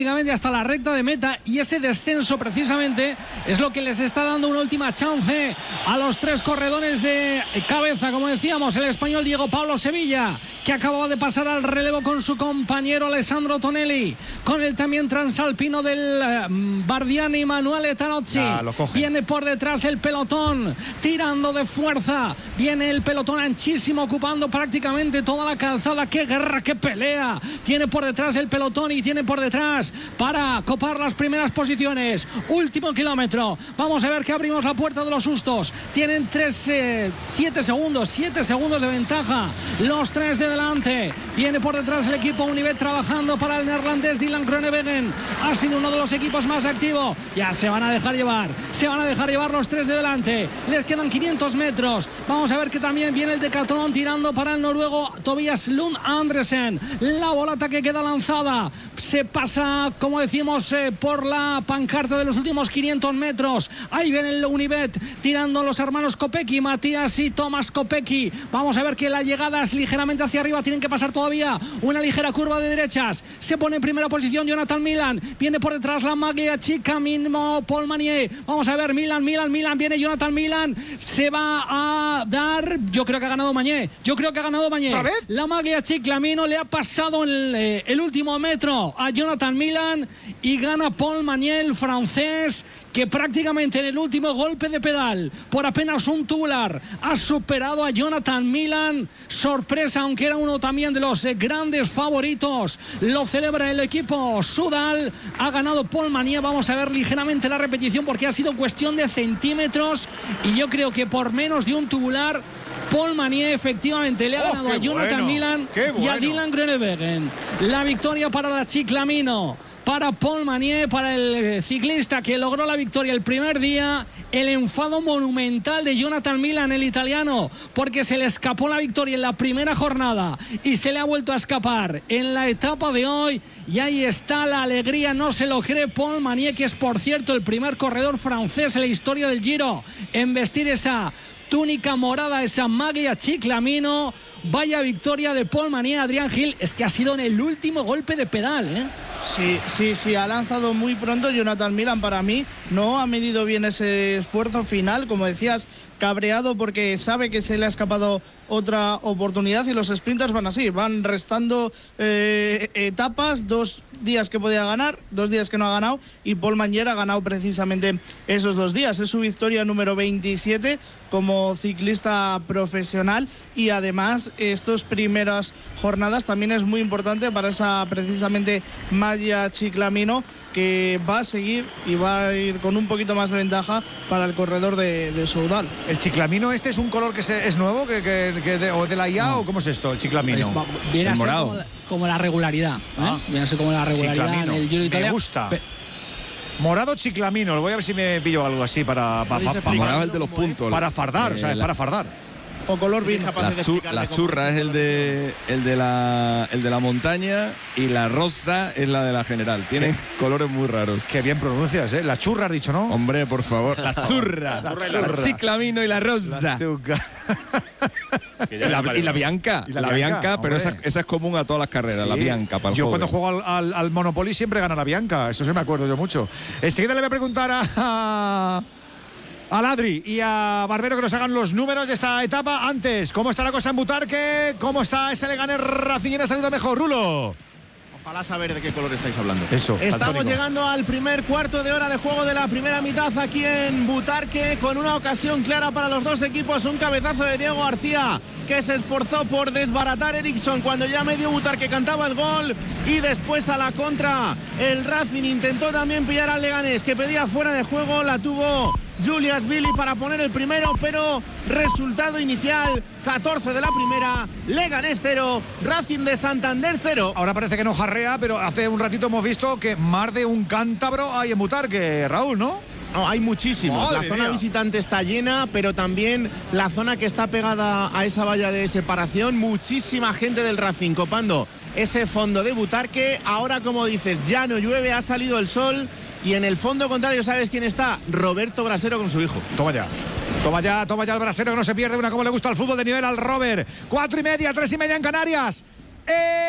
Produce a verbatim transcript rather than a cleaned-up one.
hasta la recta de meta, y ese descenso precisamente es lo que les está dando una última chance a los tres corredores de cabeza, como decíamos, el español Diego Pablo Sevilla, que acababa de pasar al relevo con su compañero Alessandro Tonelli, con el también transalpino del eh, Bardiani Manuel Tanozzi. Viene por detrás el pelotón tirando de fuerza, viene el pelotón anchísimo ocupando prácticamente toda la calzada. Qué guerra, qué pelea tiene por detrás el pelotón, y tiene por detrás para copar las primeras posiciones. Último kilómetro, vamos a ver que abrimos la puerta de los sustos. Tienen tres, eh, siete segundos, siete segundos de ventaja los tres de delante. Viene por detrás el equipo Unibet trabajando para el neerlandés Dylan Groenewegen. Ha sido uno de los equipos más activos. Ya se van a dejar llevar, se van a dejar llevar los tres de delante. Les quedan quinientos metros. Vamos a ver que también viene el Decathlon tirando para el noruego Tobias Lund Andresen. La bolata que queda lanzada se pasa, como decimos, eh, por la pancarta de los últimos quinientos metros. Ahí viene el Unibet tirando los hermanos Kopecky, Matías y Tomás Kopecky. Vamos a ver que la llegada es ligeramente hacia arriba. Tienen que pasar todavía una ligera curva de derechas. Se pone en primera posición Jonathan Milan. Viene por detrás la maglia chica mismo Paul Manier. Vamos a ver, Milan, Milan, Milan. Viene Jonathan Milan. Se va a dar... Yo creo que ha ganado Manier. Yo creo que ha ganado Manier. ¿Otra vez? La maglia Chiclamino le ha pasado el, eh, el último metro a Jonathan Milan, y gana Paul Manier, el francés, que prácticamente en el último golpe de pedal, por apenas un tubular, ha superado a Jonathan Milan. Sorpresa, aunque era uno también de los eh, grandes favoritos. Lo celebra el equipo Sudal. Ha ganado Paul Manier. Vamos a ver ligeramente la repetición, porque ha sido cuestión de centímetros, y yo creo que por menos de un tubular Paul Manier efectivamente le ha oh, ganado a Jonathan bueno, Milan bueno. y a Dylan Groenewegen. La victoria para la Chiclamino, para Paul Manier, para el ciclista que logró la victoria el primer día. El enfado monumental de Jonathan Milan, el italiano, porque se le escapó la victoria en la primera jornada y se le ha vuelto a escapar en la etapa de hoy. Y ahí está la alegría, no se lo cree Paul Manier, que es, por cierto, el primer corredor francés en la historia del Giro en vestir esa túnica morada, esa maglia Chiclamino. Vaya victoria de Paul Manier. Adrián Gil, es que ha sido en el último golpe de pedal, ¿eh? Sí, sí, sí, ha lanzado muy pronto Jonathan Milan. Para mí no ha medido bien ese esfuerzo final, como decías, cabreado porque sabe que se le ha escapado otra oportunidad, y los sprinters van así, van restando eh, etapas, dos días que podía ganar, dos días que no ha ganado, y Paul Manier ha ganado precisamente esos dos días. Es su victoria número veintisiete como ciclista profesional, y además estas primeras jornadas también es muy importante para esa precisamente maglia Chiclamino, que va a seguir y va a ir con un poquito más de ventaja para el corredor de, de Soudal. ¿El Chiclamino este es un color que se, es nuevo, que, que, que de, o de la I A, no. o cómo es esto, el Chiclamino? Es, viene a ser como la, como la regularidad, ¿eh? ah. Viene a ser como la regularidad Chiclamino. En el Giro de Italia. Me gusta. Pe Morado Chiclamino, voy a ver si me pillo algo así para... Pa, pa, pa, morado el de los puntos. Para fardar, eh, o sea, la... para fardar. O color vino. La, chu la churra es el de, el, de la, el de la montaña, y la rosa es la de la general. Tienen colores muy raros. Qué bien pronuncias, ¿eh? La churra has dicho, ¿no? Hombre, por favor. La churra. La, churra. La Chiclamino y la rosa. La y, la, y la Bianca. Y la, la Bianca, Bianca pero esa, esa es común a todas las carreras, sí. La Bianca para el Yo joven. Cuando juego al, al, al Monopoly siempre gana la Bianca. Eso sí me acuerdo yo mucho. Enseguida le voy a preguntar a... a Ladri y a Barbero que nos hagan los números de esta etapa. Antes, ¿cómo está la cosa en Butarque? ¿Cómo está ese Leganés Racing? ¿Ha salido mejor, Rulo? Ojalá saber de qué color estáis hablando. Eso. Estamos daltónico. Llegando al primer cuarto de hora de juego de la primera mitad aquí en Butarque, con una ocasión clara para los dos equipos. Un cabezazo de Diego García, que se esforzó por desbaratar Eriksson cuando ya medio Butarque cantaba el gol, y después a la contra el Racing intentó también pillar al Leganés, que pedía fuera de juego. La tuvo Julius Billy para poner el primero, pero resultado inicial: catorce de la primera, Leganés cero, Racing de Santander cero. Ahora parece que no jarrea, pero hace un ratito hemos visto que más de un cántabro hay en Butarque, Raúl, ¿no? No, hay muchísimos. Madre la zona mía. visitante está llena, pero también la zona que está pegada a esa valla de separación. Muchísima gente del Racing copando ese fondo de Butarque. Ahora, como dices, ya no llueve, ha salido el sol. Y en el fondo contrario, ¿sabes quién está? Roberto Brasero con su hijo. Toma ya. Toma ya, toma ya el Brasero, que no se pierde una como le gusta el fútbol de nivel al Robert. Cuatro y media, tres y media en Canarias. ¡Eh!